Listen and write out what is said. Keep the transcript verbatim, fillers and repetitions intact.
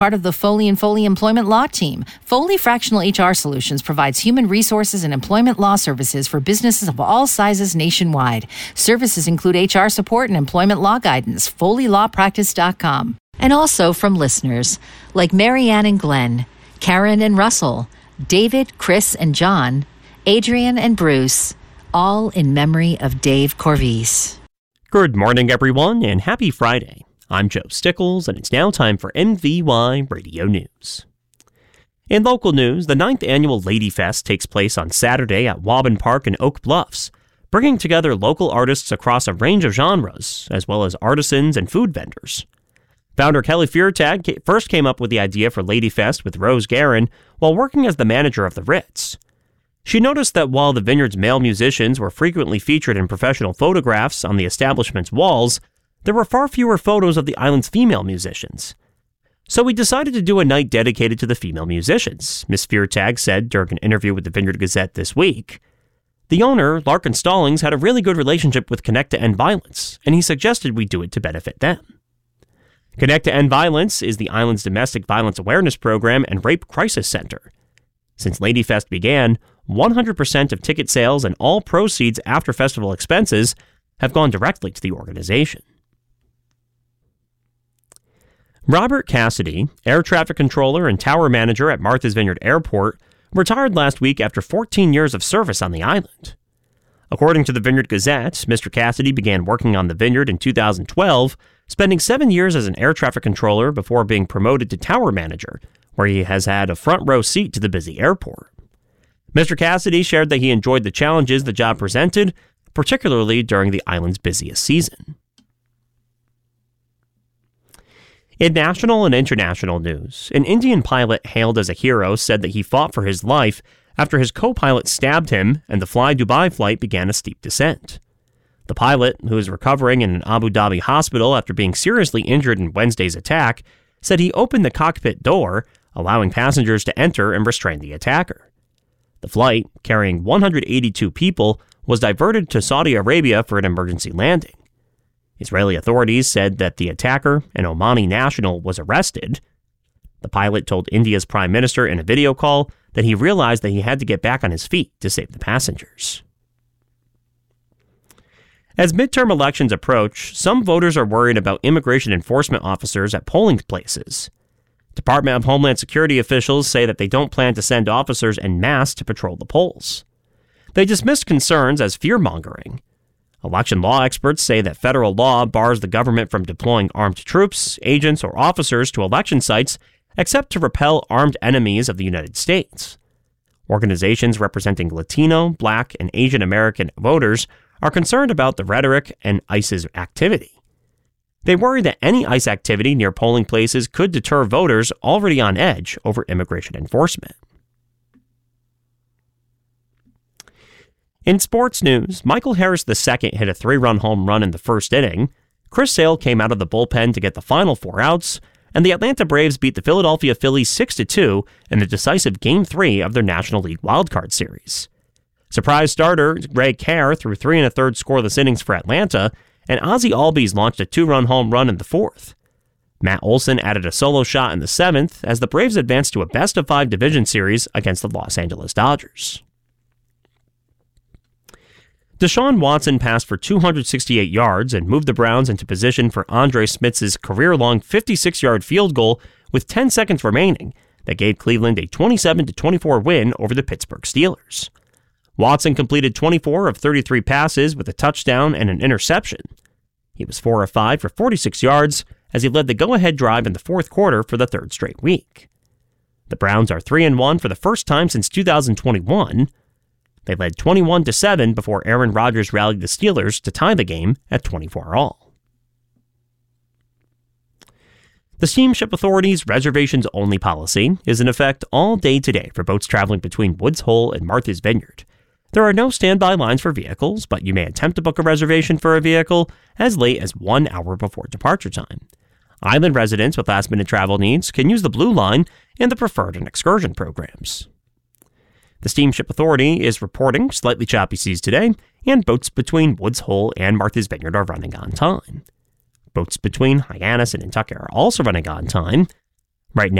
Part of the Foley and Foley Employment Law Team. Foley Fractional H R Solutions provides human resources and employment law services for businesses of all sizes nationwide. Services include H R support and employment law guidance. foley law practice dot com. And also from listeners like Marianne and Glenn, Karen and Russell, David, Chris and John, Adrian and Bruce, all in memory of Dave Corvese. Good morning, everyone, and happy Friday. I'm Joe Stickles, and it's now time for M V Y Radio News. In local news, the ninth annual Lady Fest takes place on Saturday at Waubun Park in Oak Bluffs, bringing together local artists across a range of genres, as well as artisans and food vendors. Founder Kelly Feartag first came up with the idea for Lady Fest with Rose Guerin while working as the manager of the Ritz. She noticed that while the vineyard's male musicians were frequently featured in professional photographs on the establishment's walls, there were far fewer photos of the island's female musicians. So we decided to do a night dedicated to the female musicians, Miss Feartag said during an interview with the Vineyard Gazette this week. The owner, Larkin Stallings, had a really good relationship with Connect to End Violence, and he suggested we do it to benefit them. Connect to End Violence is the island's domestic violence awareness program and rape crisis center. Since Lady Fest began, one hundred percent of ticket sales and all proceeds after festival expenses have gone directly to the organization. Robert Cassidy, air traffic controller and tower manager at Martha's Vineyard Airport, retired last week after fourteen years of service on the island. According to the Vineyard Gazette, Mister Cassidy began working on the vineyard in two thousand twelve, spending seven years as an air traffic controller before being promoted to tower manager, where he has had a front row seat to the busy airport. Mister Cassidy shared that he enjoyed the challenges the job presented, particularly during the island's busiest season. In national and international news, an Indian pilot hailed as a hero said that he fought for his life after his co-pilot stabbed him and the Fly Dubai flight began a steep descent. The pilot, who is recovering in an Abu Dhabi hospital after being seriously injured in Wednesday's attack, said he opened the cockpit door, allowing passengers to enter and restrain the attacker. The flight, carrying one hundred eighty-two people, was diverted to Saudi Arabia for an emergency landing. Israeli authorities said that the attacker, an Omani national, was arrested. The pilot told India's prime minister in a video call that he realized that he had to get back on his feet to save the passengers. As midterm elections approach, some voters are worried about immigration enforcement officers at polling places. Department of Homeland Security officials say that they don't plan to send officers en masse to patrol the polls. They dismissed concerns as fear-mongering. Election law experts say that federal law bars the government from deploying armed troops, agents, or officers to election sites except to repel armed enemies of the United States. Organizations representing Latino, Black, and Asian American voters are concerned about the rhetoric and ICE's activity. They worry that any ICE activity near polling places could deter voters already on edge over immigration enforcement. In sports news, Michael Harris the second hit a three-run home run in the first inning, Chris Sale came out of the bullpen to get the final four outs, and the Atlanta Braves beat the Philadelphia Phillies six to two in the decisive Game three of their National League wildcard series. Surprise starter Greg Kerr threw three and a third scoreless innings for Atlanta, and Ozzie Albies launched a two-run home run in the fourth. Matt Olson added a solo shot in the seventh as the Braves advanced to a best-of-five division series against the Los Angeles Dodgers. Deshaun Watson passed for two hundred sixty-eight yards and moved the Browns into position for Andre Smith's career-long fifty-six-yard field goal with ten seconds remaining that gave Cleveland a twenty-seven to twenty-four win over the Pittsburgh Steelers. Watson completed twenty-four of thirty-three passes with a touchdown and an interception. He was four of five for forty-six yards as he led the go-ahead drive in the fourth quarter for the third straight week. The Browns are three and one for the first time since two thousand twenty-one. They led twenty-one to seven before Aaron Rodgers rallied the Steelers to tie the game at twenty-four all. The Steamship Authority's reservations-only policy is in effect all day today for boats traveling between Woods Hole and Martha's Vineyard. There are no standby lines for vehicles, but you may attempt to book a reservation for a vehicle as late as one hour before departure time. Island residents with last-minute travel needs can use the Blue Line and the Preferred and Excursion programs. The Steamship Authority is reporting slightly choppy seas today, and boats between Woods Hole and Martha's Vineyard are running on time. Boats between Hyannis and Nantucket are also running on time. Right